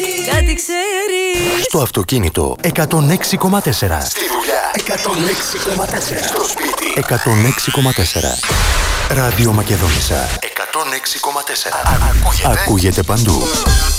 Κάτι ξέρει. Στο αυτοκίνητο 106,4. Στη δουλειά 106,4. Στο σπίτι 106,4. Ράδιο Μακεδόνισσα 106,4. Ακούγεται παντού.